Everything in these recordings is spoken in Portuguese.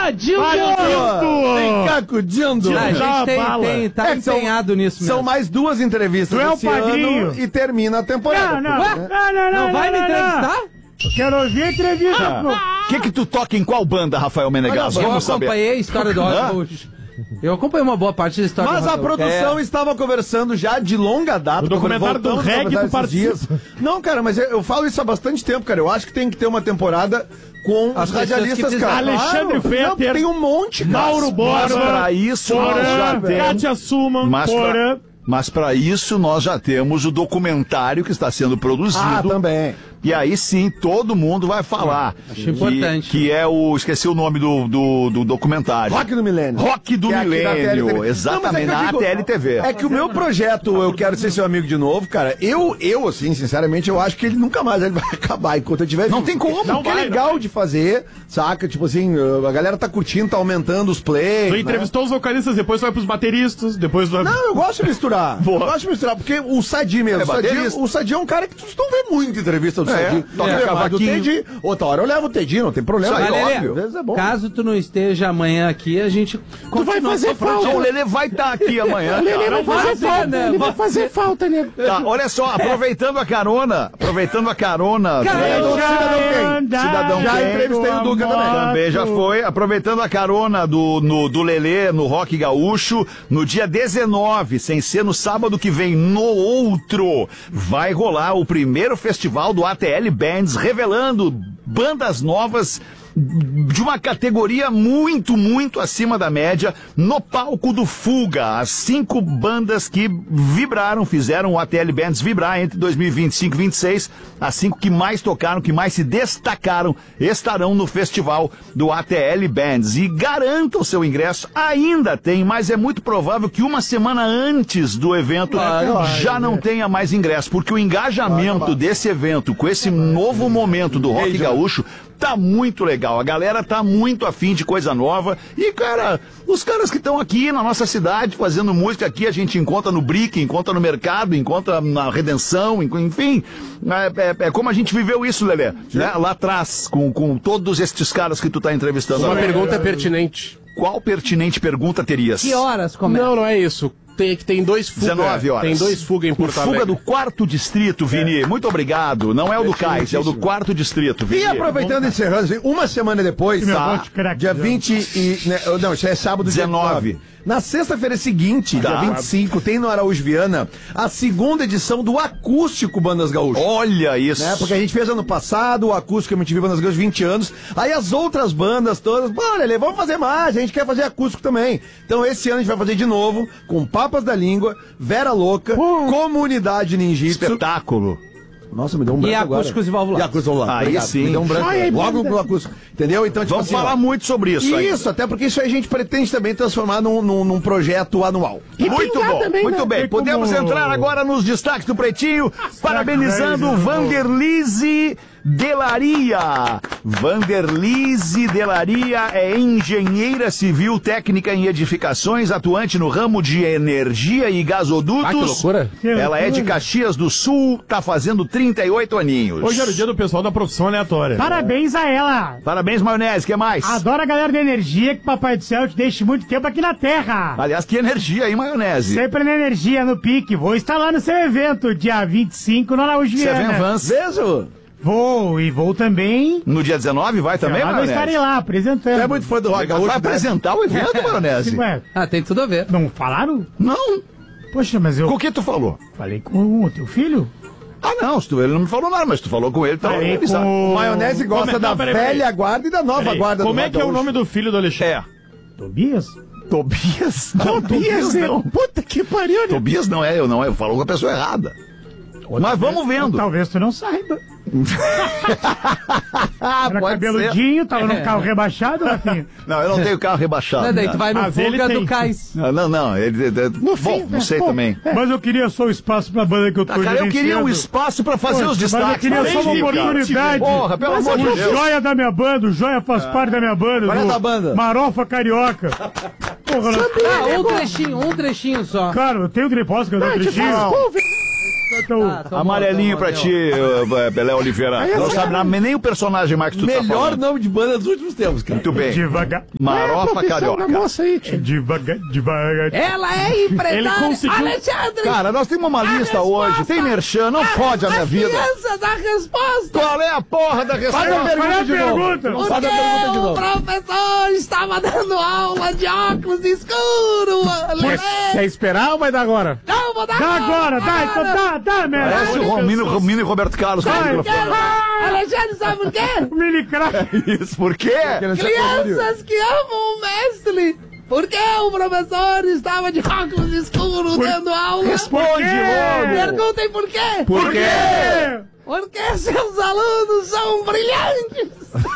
Dindo! Vem cá com o Dindo! A gente tá empenhado nisso mesmo. São mais 2 entrevistas Tu é o esse padrinho. ano e termina a temporada. Não vai me entrevistar? Quero ouvir a entrevista. O que tu toca em qual banda, Rafael Menegas? Eu Vamos saber. acompanhei a história do Rock. Eu acompanhei uma boa parte da história Mas do a Rock. produção estava conversando já de longa data. O documentário do voltamos a reggae conversar do esses dias. Não, cara, mas eu falo isso há bastante tempo, cara. Eu acho que tem que ter uma temporada com As os radialistas, pessoas que cara. Alexandre Não, Fetter, tem um monte, cara. Mauro Mas Borba, pra isso nós já Porã, temos... Kátia Suman, Mas para isso nós já temos o documentário que está sendo produzido. Ah, também. E aí sim, todo mundo vai falar. Acho importante. Que é o... Esqueci o nome do documentário. Rock do Milênio. Rock do Que é aqui na Milênio. TLTV. Exatamente, Não, mas na TLTV. É que o meu projeto, Eu Quero Ser Seu Amigo de Novo, cara, eu assim, sinceramente, eu acho que ele nunca mais ele vai acabar enquanto eu tiver Não vivo. tem como. Porque é legal de fazer, saca? Tipo assim, a galera tá curtindo, tá aumentando os plays. Tu né? entrevistou os vocalistas, depois vai pros bateristas, depois vai... Não, eu gosto de misturar. Eu gosto de misturar, porque o Sadi mesmo. É baterista. O Sadi é um cara que tu não vê muito entrevista do Sadi. Toca Do cavaquinho. Teddy. Outra hora eu levo o Teddy, não tem problema. Isso aí, Mas, óbvio. às vezes é bom. Caso tu não esteja amanhã aqui, a gente... Tu vai fazer falta. O Lelê vai estar aqui amanhã. Ele vai fazer falta, ele vai fazer falta, nego. Tá, olha só, aproveitando a carona. Cidadão Já Quem. entrevistei o Duca também. Também já foi. Aproveitando a carona do Lelê no Rock Gaúcho, no dia 19, sem ser no sábado que vem, no outro, vai rolar o primeiro festival do ATL Bands, revelando bandas novas de uma categoria muito, muito acima da média no palco do Fuga. As 5 bandas que vibraram, fizeram o ATL Bands vibrar entre 2025 e 2026. As 5 que mais tocaram, que mais se destacaram, estarão no festival do ATL Bands. E garanta o seu ingresso. Ainda tem, mas é muito provável que uma semana antes do evento já não tenha mais ingresso, porque o engajamento desse evento com esse novo momento do Rock Gaúcho tá muito legal, a galera tá muito afim de coisa nova e, cara, os caras que estão aqui na nossa cidade fazendo música aqui, a gente encontra no Brick, encontra no Mercado, encontra na Redenção, enfim, é como a gente viveu isso, Lelê, né? Lá atrás, com todos estes caras que tu tá entrevistando. Uma agora. pergunta pertinente. Qual pertinente pergunta terias? Que horas começa? Não é isso. Tem 2 fuga. 19 horas. Tem 2 fuga em Porto Alegre. Fuga do 4º distrito, Vini. Muito obrigado. Não é o do Cais, é o do 4º distrito, Vini. E aproveitando e encerrando, uma semana depois, tá? Dia 20 e... Né, não, isso é sábado, 19. 19. Na sexta-feira seguinte, dia 25, tem no Araújo Viana a 2ª edição do Acústico Bandas Gaúchas. Olha isso. Né? Porque a gente fez ano passado o Acústico MTV Bandas Gaúchas 20 anos. Aí as outras bandas todas, olha, vamos fazer mais, a gente quer fazer acústico também. Então esse ano a gente vai fazer de novo com Papas da Língua, Vera Louca, Comunidade Ninjitsu. Espetáculo. Nossa, me deu um branco agora. Acústicos e valvulados. E acústicos e valvulados. Aí Obrigado. sim. Me deu um branco. Logo no acústico. Entendeu? Então, tipo Vamos assim, falar muito sobre isso aí. Isso, até porque isso aí a gente pretende também transformar num projeto anual. Muito bom, também, muito né? bem. Tem como- Podemos entrar agora nos destaques do Pretinho, parabenizando Vanderlise Delaria. Vanderlise Delaria é engenheira civil, técnica em edificações, atuante no ramo de energia e gasodutos. Ah, que loucura. Ela é de Caxias do Sul, tá fazendo 38 aninhos. Hoje era o dia do pessoal da profissão aleatória. Parabéns a ela. Parabéns, Maionese, que mais? Adoro a galera da energia, que Papai do Céu te deixe muito tempo aqui na Terra. Aliás, que energia, hein, Maionese? Sempre na energia, no pique. Vou estar lá no seu evento, dia 25, no Araújo Você vem Viana. avanço. Vejo. Vou também. No dia 19 vai também, Eu Maionese? estarei lá, apresentando. Você é muito fã do Rock Vai Gaúcho, né? apresentar o evento, Maionese? Ué, Tem tudo a ver. não falaram? Não. Poxa, mas eu Com o que tu falou? falei com o teu filho. Ah, não, ele não me falou nada, mas tu falou com ele, tá Falei organizado. com... Maionese gosta Não, da peraí. velha guarda e da nova guarda Como do é Rock que é o Gaúcho. nome do filho do Alexandre? Tobias? Tobias? Não, Tobias não. Puta que pariu, né? Tobias não é, eu falou com a pessoa errada. Mas vamos vendo. Talvez tu não saiba. Era Pode ser. cabeludinho, tava num carro rebaixado, Rafinha. Não, eu não tenho carro rebaixado. Daí tu vai no Mas ele Fuga tem. do Cais. Não, ele... Bom, não sei também. Mas eu queria só o espaço pra banda que eu tô Cara, eu queria um gerenciando. espaço pra fazer os Mas eu destaques. queria só uma Entendi, cara. oportunidade. Porra, pelo amor de O Deus. Joia da minha banda, o Joia faz parte da minha banda. Qual é do da banda? Marofa Carioca. Porra, Um trechinho só. Claro, eu tenho posso cantar um trechinho? Amarelinho pra ti, Belé Oliveira. Não sabe nem o personagem mais que tu tá Melhor falando. nome de banda dos últimos tempos, cara. Muito bem. Devagar. Marofa Carioca. Moça aí, tio. Devagar. Ela é empresária. Ele conseguiu. Alexandre, Cara, nós temos uma lista hoje. Tem merchan, não fode a minha vida. criança da resposta. Qual é a porra da Faz a resposta? pergunta de novo. Porque Faz a pergunta de o novo. professor estava dando aula de óculos escuro. Quer esperar ou vai dar agora? Não, vou dar Dá agora, dá, então dá, merda. Parece o Romino e Roberto Carlos. com o Vai. microfone. Alexandre, sabe por quê? Mini crack. Isso, por quê? Crianças que amam o mestre. Porque o professor estava de óculos escuros dando aula. Responde logo. Perguntem por quê. Por quê? Porque seus alunos são brilhantes.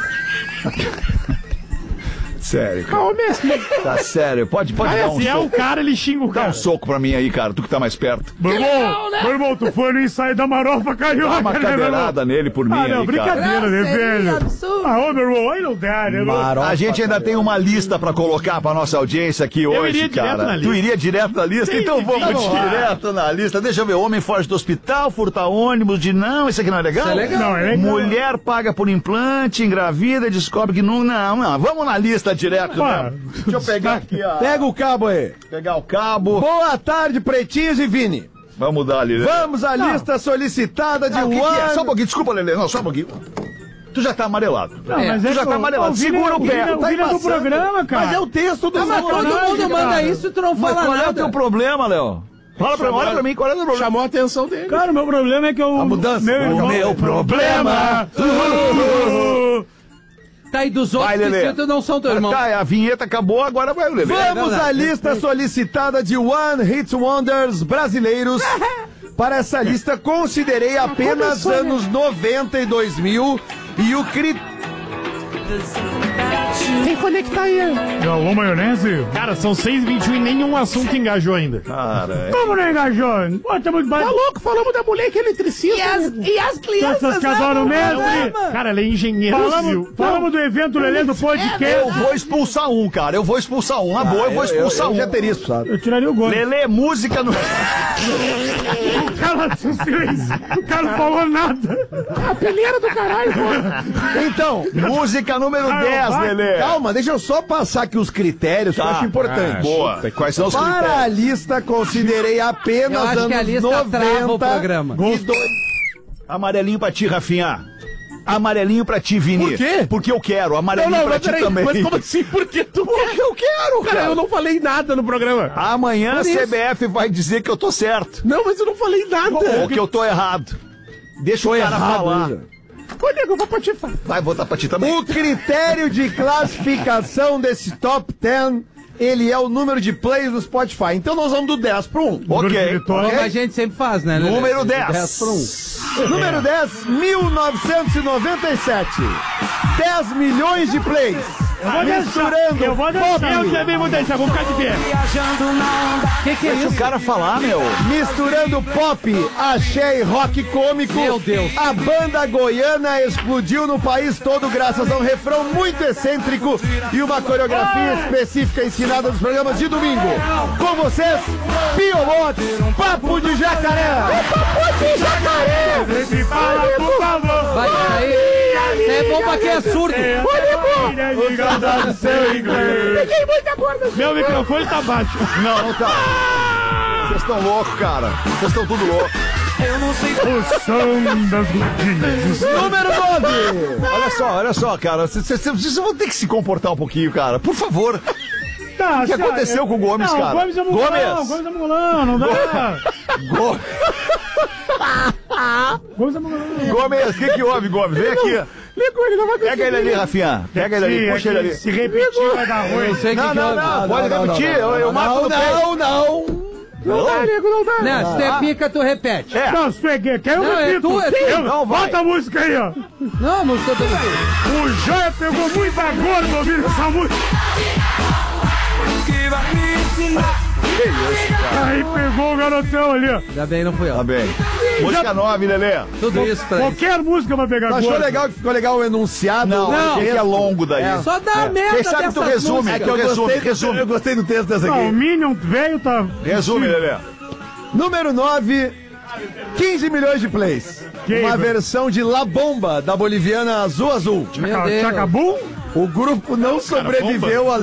Sério, cara. Calma mesmo. Tá sério. Pode dar um Se é o soco. cara, ele xinga o Dá cara. um soco pra mim aí, cara. Tu que tá mais perto. Meu legal, né? irmão, tu foi no ensaio da Marofa Carioca, Dá uma né, meu irmão? cadeirada nele por mim Ah, não, aí, cara. brincadeira, né, Seria velho? absurdo. Ah, ô, meu irmão, aí não dá, né, irmão? A gente ainda tem uma lista pra colocar pra nossa audiência aqui hoje, iria direto cara. na lista. Tu iria direto na lista? Então vamos direto na lista. Deixa eu ver. Homem foge do hospital, furta ônibus, não, isso aqui não é legal? Isso é legal. Não, é legal. Mulher paga por implante, engravida e descobre que não. Não. Vamos na lista direto, Ah, né? Deixa eu pegar aqui, ó. Pega o cabo aí. Pegar o cabo. Boa tarde, Pretinhos e Vini. Vamos dar ali. Vamos à lista solicitada de O que que é? One. Só um pouquinho, desculpa, Lelê. Não, só um pouquinho. Tu já tá amarelado. Não, mas tu já tá amarelado. Segura o pé. O Vini é do programa, cara. Mas é o texto do Mas todo mundo manda isso e tu não Mas fala qual é o nada. teu problema, Léo? Olha pra mim, qual é o teu problema? Chamou a atenção dele. Cara, o meu problema é que eu... A mudança. Meu irmão... Meu problema... Tá, e dos outros Vai, Lelê. distritos não são teu irmão. Tá, a vinheta acabou, agora vai o Lelê. Vamos à lista solicitada de One Hit Wonders brasileiros. Para essa lista, considerei apenas anos 90 e 2000 e o critério. Tem que conectar aí. Alô, maionese? Cara, são 6h21 e nenhum assunto engajou ainda. Cara, Como não engajou? Pô, tá muito Tá baixo. louco? Falamos da mulher que é eletricista. E as crianças Essas que adoram amam o mesmo. programa. Cara, ela é engenheiro civil. Falamos do evento Lelê do podcast. eu vou expulsar um, cara. Eu vou expulsar um. Na boa, eu vou expulsar Eu um. já teria expulsado. Eu tiraria o gol. Lelê, música no. Cara, silêncio. O cara não falou nada. A peleira do caralho, pô. Então, Música número Ah, 10, vai. Lelê. calma, deixa eu só passar aqui os critérios que eu acho importante. Boa. Quais são os Para critérios? a lista, considerei apenas Eu acho anos que a lista 90 trava o programa. e dois- Amarelinho pra ti, Rafinha. Amarelinho pra ti, Vini. Por quê? Porque eu quero. Amarelinho pra ti também. Mas como assim? Por que tu Porque eu quero, Cara, eu não falei nada no programa. Amanhã a Por isso. CBF vai dizer que eu tô certo. Não, mas eu não falei nada. Ou que eu tô errado. Deixa o cara falar. ainda. Ô, nego, eu vou patifar. Vai votar pra ti também. O critério de classificação desse top 10, ele é o número de plays do Spotify. Então nós vamos do 10 para 1. Ok. Como a gente sempre faz, né? Lelê? Número 10. 10 para 1. Número 10, 1997. 10 milhões de plays. Misturando Eu vou pop, deixar. Eu também vou deixar, vou ficar de pé. Que é Deixa isso? o cara falar, meu. misturando pop, axé e rock cômico. Meu Deus. A banda goiana explodiu no país todo graças a um refrão muito excêntrico e uma coreografia específica ensinada nos programas de domingo. Com vocês, Piolote, Papo de Jacaré. Me fala, por favor. Vai sair. Isso é bom pra quem é surdo. Meu microfone tá baixo. Não, não tá. Vocês estão loucos, cara. Vocês estão tudo loucos. O som das gordinhas. Número 9. Olha só, cara. Vocês vão ter que se comportar um pouquinho, cara. Por favor. Tá, O que aconteceu com o Gomes, não, cara? Gomes é mongolão, Gomes. Gomes é mongolão, não dá. Gomes é mongolão. Gomes, o que houve, Gomes? Vem aqui. Pega ele ali, Rafinha. Pega ele ali, Sim, puxa ele ali. Se repetir vai dar ruim. Eu sei que Não, não, houve. não. Pode repetir. Eu mato no peito. Não. Não dá, nego, não dá. Não, se tu é pica, tu repete. É. Não, se peguei, quer eu Não, é repito. tu, é tu. Eu- Não, vai. Bota a música aí, ó. Não, música do... O Joia pegou muita gorda ouvindo essa música. Aí pegou o garotão ali, ó. Ainda bem, não fui Tá eu. bem. Música 9, Lelê. Tudo isso pra isso. Qualquer música vai pegar Achou gorda. legal que ficou legal o enunciado? Não, achei que é longo daí. Só dá a merda Quem sabe tu dessas resume, músicas. é que eu resume. Eu gostei do texto dessa Não, o aqui. Minion veio, tá... Resume, Lelê. Número 9, 15 milhões de plays. Uma versão de La Bomba, da boliviana Azul Azul. Meu Deus. Chacabum? O grupo não sobreviveu a